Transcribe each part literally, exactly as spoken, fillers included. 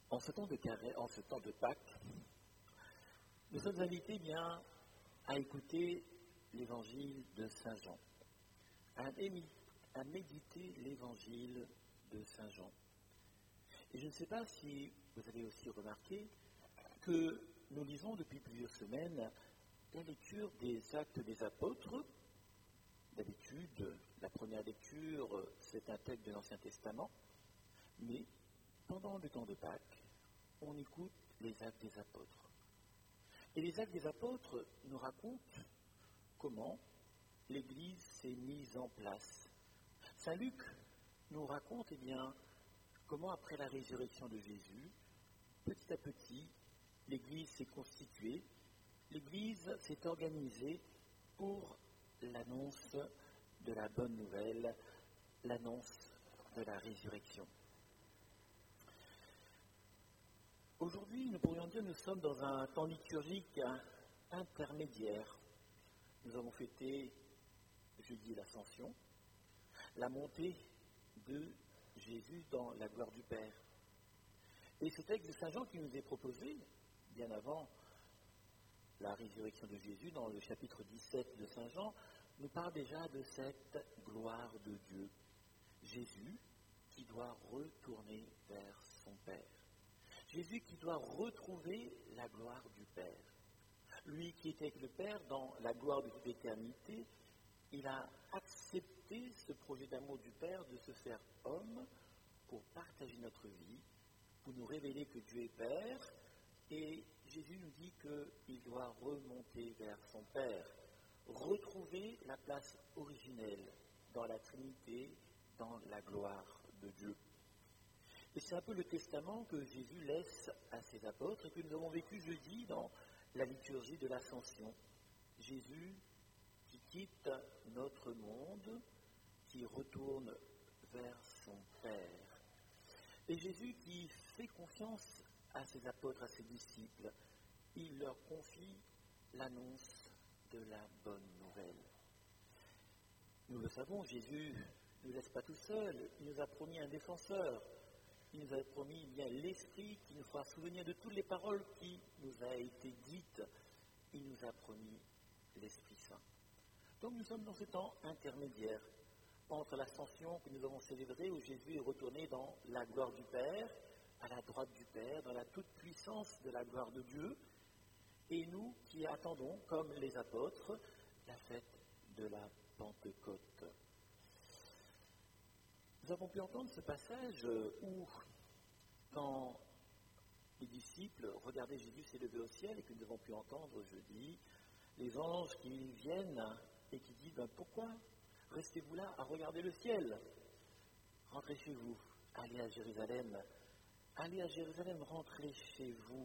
En ce temps de carême, en ce temps de Pâques, nous sommes invités bien à écouter l'évangile de Saint Jean, à, émi- à méditer l'évangile de Saint Jean. Et je ne sais pas si vous avez aussi remarqué que nous lisons depuis plusieurs semaines la lecture des Actes des Apôtres. D'habitude, la première lecture, c'est un texte de l'Ancien Testament, mais pendant le temps de Pâques, on écoute les Actes des Apôtres. Et les Actes des Apôtres nous racontent comment l'Église s'est mise en place. Saint Luc nous raconte eh bien, comment après la résurrection de Jésus, petit à petit, l'Église s'est constituée, l'Église s'est organisée pour l'annonce de la bonne nouvelle, l'annonce de la résurrection. Aujourd'hui, nous pourrions dire que nous sommes dans un temps liturgique intermédiaire. Nous avons fêté jeudi l'Ascension, la montée de Jésus dans la gloire du Père. Et ce texte de Saint Jean qui nous est proposé, bien avant la résurrection de Jésus, dans le chapitre dix-sept de Saint Jean, nous parle déjà de cette gloire de Dieu. Jésus qui doit retourner vers son Père. Jésus qui doit retrouver la gloire du Père. Lui qui était avec le Père dans la gloire de toute éternité, il a accepté ce projet d'amour du Père de se faire homme pour partager notre vie, pour nous révéler que Dieu est Père. Et Jésus nous dit qu'il doit remonter vers son Père, retrouver la place originelle dans la Trinité, dans la gloire de Dieu. Et c'est un peu le testament que Jésus laisse à ses apôtres et que nous avons vécu jeudi dans la liturgie de l'Ascension. Jésus qui quitte notre monde, qui retourne vers son Père. Et Jésus qui fait confiance à ses apôtres, à ses disciples, il leur confie l'annonce de la bonne nouvelle. Nous le savons, Jésus ne nous laisse pas tout seul, il nous a promis un défenseur. Il nous a promis bien l'Esprit qui nous fera souvenir de toutes les paroles qui nous a été dites. Il nous a promis l'Esprit Saint. Donc nous sommes dans ce temps intermédiaire entre l'ascension que nous avons célébrée où Jésus est retourné dans la gloire du Père, à la droite du Père, dans la toute-puissance de la gloire de Dieu, et nous qui attendons, comme les apôtres, la fête de la Pentecôte. Nous avons pu entendre ce passage où, quand les disciples regardaient Jésus s'élever au ciel et que nous avons pu entendre jeudi, les anges qui viennent et qui disent ben, « Pourquoi restez-vous là à regarder le ciel? Rentrez chez vous, allez à Jérusalem, allez à Jérusalem, rentrez chez vous,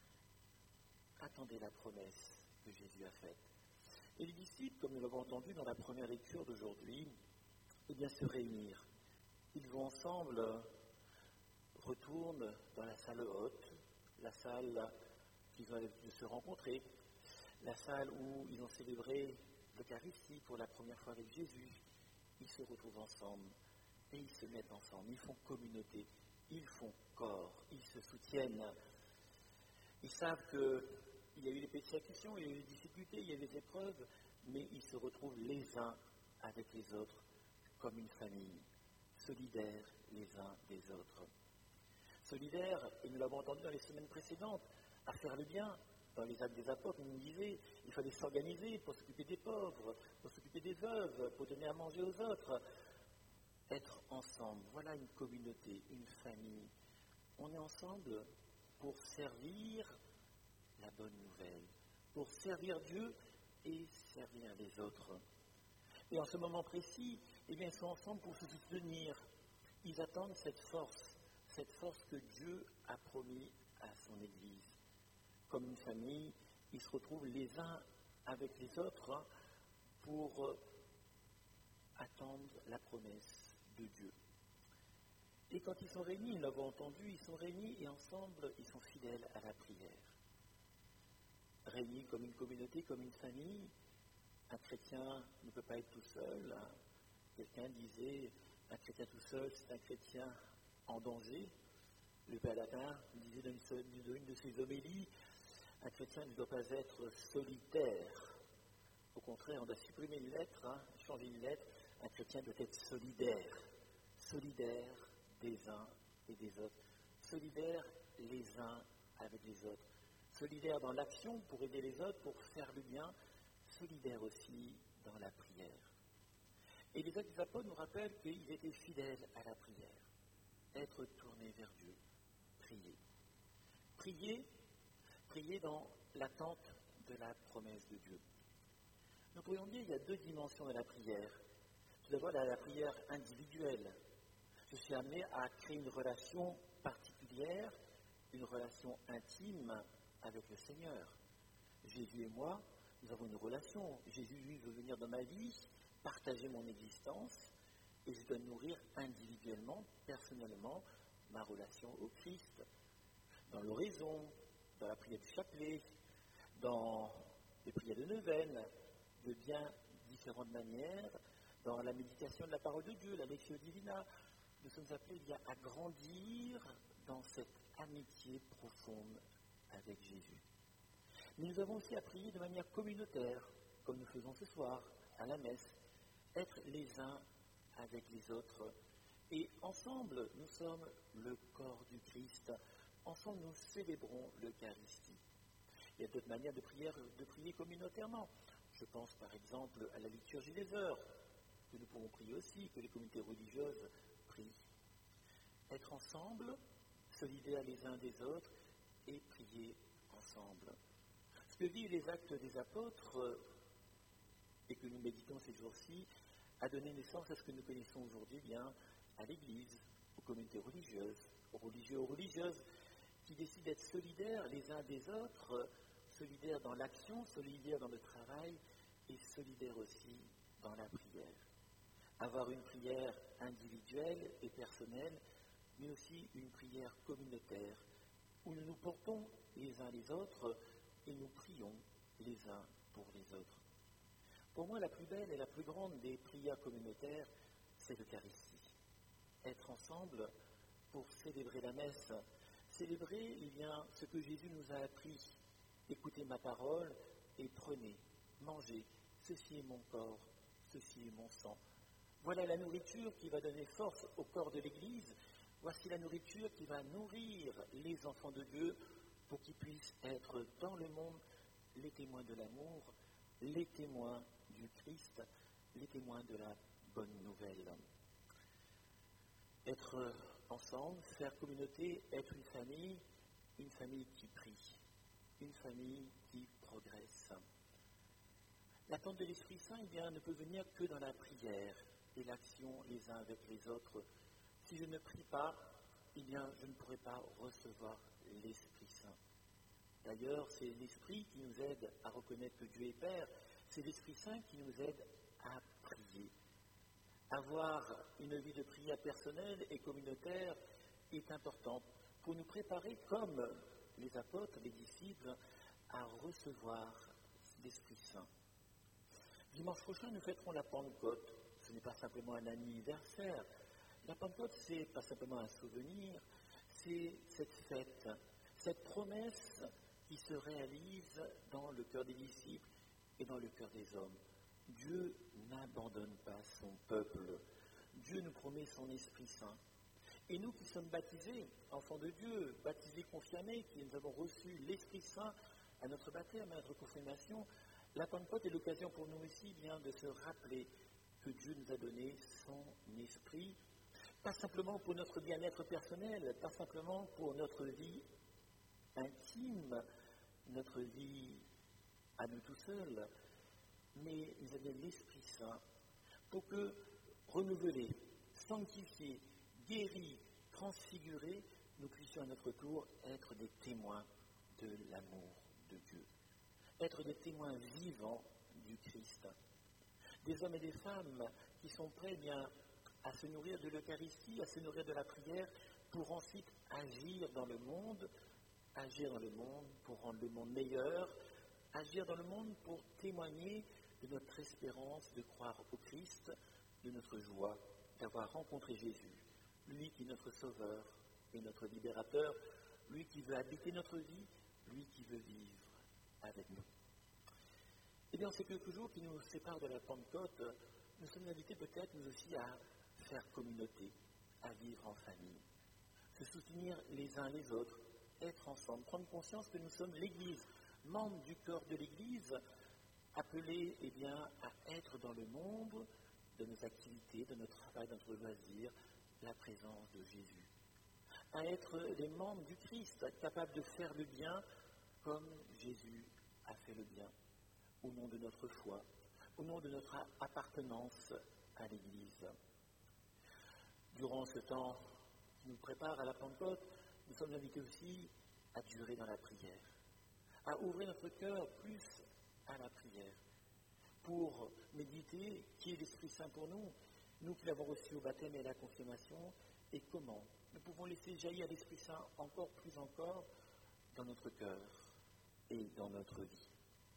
attendez la promesse que Jésus a faite. » Et les disciples, comme nous l'avons entendu dans la première lecture d'aujourd'hui, eh bien se réunir. Ils vont ensemble, retournent dans la salle haute, la salle qu'ils ont l'habitude de se rencontrer, la salle où ils ont célébré l'Eucharistie pour la première fois avec Jésus. Ils se retrouvent ensemble et ils se mettent ensemble, ils font communauté, ils font corps, ils se soutiennent. Ils savent qu'il y a eu des persécutions, il y a eu des difficultés, il y a eu des épreuves, mais ils se retrouvent les uns avec les autres comme une famille. Solidaires les uns des autres. Solidaires, et nous l'avons entendu dans les semaines précédentes, à faire le bien. Dans les Actes des Apôtres, on nous disait qu'il fallait s'organiser pour s'occuper des pauvres, pour s'occuper des veuves, pour donner à manger aux autres. Être ensemble, voilà une communauté, une famille. On est ensemble pour servir la bonne nouvelle, pour servir Dieu et servir les autres. Et en ce moment précis, eh bien, ils sont ensemble pour se soutenir. Ils attendent cette force, cette force que Dieu a promis à son Église. Comme une famille, ils se retrouvent les uns avec les autres hein, pour euh, attendre la promesse de Dieu. Et quand ils sont réunis, nous l'avons entendu, ils sont réunis et ensemble, ils sont fidèles à la prière. Réunis comme une communauté, comme une famille, un chrétien ne peut pas être tout seul. Hein. Quelqu'un disait, un chrétien tout seul, c'est un chrétien en danger. Le Père Lapin disait dans une de ses homélies, un chrétien ne doit pas être solitaire. Au contraire, on doit supprimer une lettre, hein, changer une lettre. Un chrétien doit être solidaire. Solidaire des uns et des autres. Solidaire les uns avec les autres. Solidaire dans l'action pour aider les autres, pour faire le bien. Solidaire aussi dans la prière. Et les actes des apôtres nous rappellent qu'ils étaient fidèles à la prière. Être tournés vers Dieu. Prier. Prier, prier dans l'attente de la promesse de Dieu. Nous pourrions dire qu'il y a deux dimensions de la prière. Tout d'abord, la, la prière individuelle. Je suis amené à créer une relation particulière, une relation intime avec le Seigneur. Jésus et moi, nous avons une relation. Jésus, lui, veut venir dans ma vie, partager mon existence, et je dois nourrir individuellement, personnellement, ma relation au Christ. Dans l'oraison, dans la prière du chapelet, dans les prières de neuvaine, de bien différentes manières, dans la méditation de la parole de Dieu, la lectio divina, nous sommes appelés bien à grandir dans cette amitié profonde avec Jésus. Mais nous avons aussi à prier de manière communautaire, comme nous faisons ce soir à la messe, être les uns avec les autres. Et ensemble, nous sommes le corps du Christ. Ensemble, nous célébrons l'Eucharistie. Il y a d'autres manières de prier, de prier communautairement. Je pense par exemple à la liturgie des heures, que nous pouvons prier aussi, que les communautés religieuses prient. Être ensemble, solidaires les uns des autres, et prier ensemble. Ce que vivent les actes des apôtres, et que nous méditons ces jours-ci, a donné naissance à ce que nous connaissons aujourd'hui bien à l'Église, aux communautés religieuses, aux religieux, aux religieuses, qui décident d'être solidaires les uns des autres, solidaires dans l'action, solidaires dans le travail, et solidaires aussi dans la prière. Avoir une prière individuelle et personnelle, mais aussi une prière communautaire, où nous nous portons les uns les autres et nous prions les uns pour les autres. Pour moi, la plus belle et la plus grande des prières communautaires, c'est l'Eucharistie. Être ensemble pour célébrer la messe, célébrer eh bien, ce que Jésus nous a appris. Écoutez ma parole et prenez, mangez, ceci est mon corps, ceci est mon sang. Voilà la nourriture qui va donner force au corps de l'Église. Voici la nourriture qui va nourrir les enfants de Dieu pour qu'ils puissent être dans le monde les témoins de l'amour, les témoins du Christ, les témoins de la bonne nouvelle. Être ensemble, faire communauté, être une famille, une famille qui prie, une famille qui progresse. L'attente de l'Esprit Saint eh bien, ne peut venir que dans la prière et l'action les uns avec les autres. Si je ne prie pas, eh bien, je ne pourrai pas recevoir l'Esprit Saint. D'ailleurs, c'est l'Esprit qui nous aide à reconnaître que Dieu est Père. C'est l'Esprit Saint qui nous aide à prier. Avoir une vie de prière personnelle et communautaire est importante pour nous préparer, comme les apôtres, les disciples, à recevoir l'Esprit Saint. Dimanche prochain, nous fêterons la Pentecôte. Ce n'est pas simplement un anniversaire. La Pentecôte, ce n'est pas simplement un souvenir, c'est cette fête, cette promesse qui se réalise dans le cœur des disciples et dans le cœur des hommes. Dieu n'abandonne pas son peuple. Dieu nous promet son Esprit Saint. Et nous qui sommes baptisés, enfants de Dieu, baptisés confirmés, qui nous avons reçu l'Esprit Saint à notre baptême, à notre confirmation, la Pentecôte est l'occasion pour nous aussi bien de se rappeler que Dieu nous a donné son Esprit, pas simplement pour notre bien-être personnel, pas simplement pour notre vie intime, notre vie à nous tout seuls, mais nous avons l'Esprit Saint pour que, renouvelés, sanctifiés, guéris, transfigurés, nous puissions à notre tour être des témoins de l'amour de Dieu, être des témoins vivants du Christ. Des hommes et des femmes qui sont prêts bien, à se nourrir de l'Eucharistie, à se nourrir de la prière, pour ensuite agir dans le monde, agir dans le monde pour rendre le monde meilleur, agir dans le monde pour témoigner de notre espérance de croire au Christ, de notre joie d'avoir rencontré Jésus, lui qui est notre Sauveur et notre libérateur, lui qui veut habiter notre vie, lui qui veut vivre avec nous. Et bien, en ces quelques jours qui nous séparent de la Pentecôte, nous sommes invités peut-être nous aussi à faire communauté, à vivre en famille, se soutenir les uns les autres, être ensemble, prendre conscience que nous sommes l'Église, membres du corps de l'Église, appelés eh bien, à être dans le nombre de nos activités, de notre travail, de notre loisir, la présence de Jésus. À être des membres du Christ, capables de faire le bien comme Jésus a fait le bien, au nom de notre foi, au nom de notre appartenance à l'Église. Durant ce temps qui nous prépare à la Pentecôte, nous sommes invités aussi à durer dans la prière, à ouvrir notre cœur plus à la prière, pour méditer qui est l'Esprit Saint pour nous, nous qui l'avons reçu au baptême et à la confirmation, et comment nous pouvons laisser jaillir l'Esprit Saint encore plus encore dans notre cœur et dans notre vie.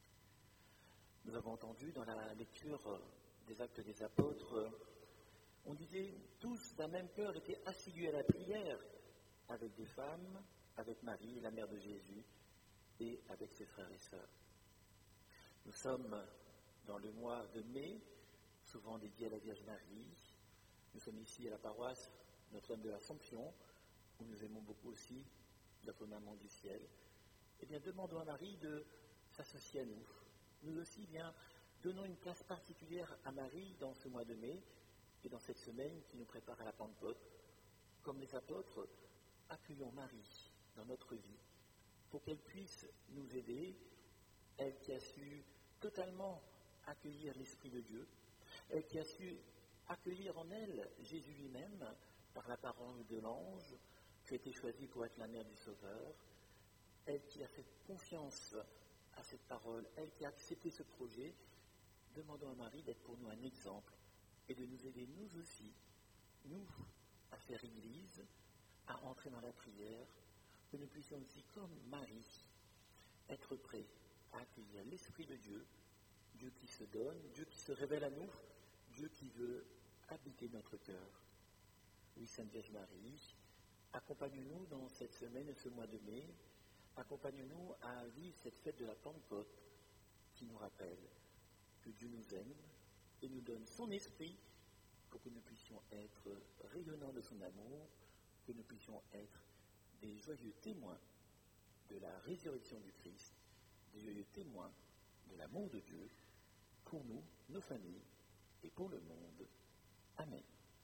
Nous avons entendu dans la lecture des Actes des Apôtres, on disait tous d'un même cœur étaient assidus à la prière, avec des femmes, avec Marie, la mère de Jésus, et avec ses frères et sœurs. Nous sommes dans le mois de mai, souvent dédié à la Vierge Marie. Nous sommes ici à la paroisse Notre-Dame de l'Assomption, où nous aimons beaucoup aussi notre maman du ciel. Eh bien, demandons à Marie de s'associer à nous. Nous aussi, eh bien, donnons une place particulière à Marie dans ce mois de mai et dans cette semaine qui nous prépare à la Pentecôte. Comme les apôtres, accueillons Marie dans notre vie pour qu'elle puisse nous aider, elle qui a su totalement accueillir l'Esprit de Dieu, elle qui a su accueillir en elle Jésus lui-même par la parole de l'ange qui a été choisi pour être la mère du Sauveur, elle qui a fait confiance à cette parole, elle qui a accepté ce projet. Demandons à Marie d'être pour nous un exemple et de nous aider nous aussi, nous, à faire Église, à entrer dans la prière, que nous puissions aussi, comme Marie, être prêts à accueillir l'Esprit de Dieu, Dieu qui se donne, Dieu qui se révèle à nous, Dieu qui veut habiter notre cœur. Oui, Sainte Vierge Marie, accompagne-nous dans cette semaine et ce mois de mai, accompagne-nous à vivre cette fête de la Pentecôte qui nous rappelle que Dieu nous aime et nous donne son esprit pour que nous puissions être rayonnants de son amour, que nous puissions être des joyeux témoins de la résurrection du Christ, des joyeux témoins de l'amour de Dieu pour nous, nos familles et pour le monde. Amen.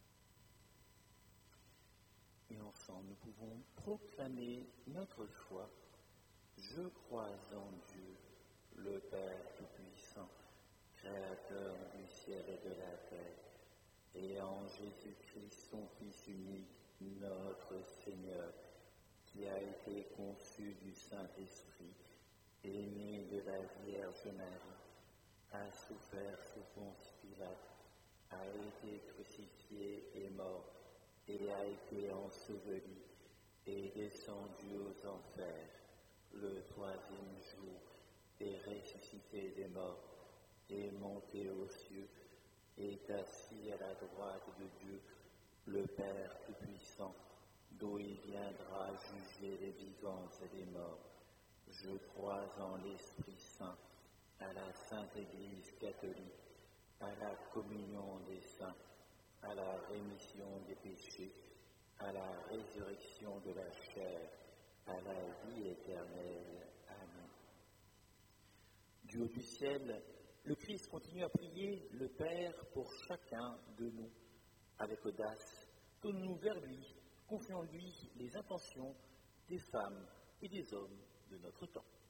Et ensemble, nous pouvons proclamer notre foi. Je crois en Dieu, le Père Tout-Puissant, Créateur du ciel et de la terre, et en Jésus-Christ, son Fils unique, notre Seigneur, qui a été conçu du Saint-Esprit, est né de la Vierge Marie, a souffert sous Ponce Pilate, a été crucifié et mort, et a été enseveli, et descendu aux enfers. Le troisième jour, est ressuscité des morts, est monté aux cieux, est assis à la droite de Dieu, le Père Tout-Puissant, d'où il viendra juger les vivants et les morts. Je crois en l'Esprit Saint, à la Sainte Église catholique, à la communion des saints, à la rémission des péchés, à la résurrection de la chair, à la vie éternelle. Amen. Du haut du ciel, le Christ continue à prier le Père pour chacun de nous. Avec audace, tournons-nous vers lui, confions-lui les intentions des femmes et des hommes de notre temps.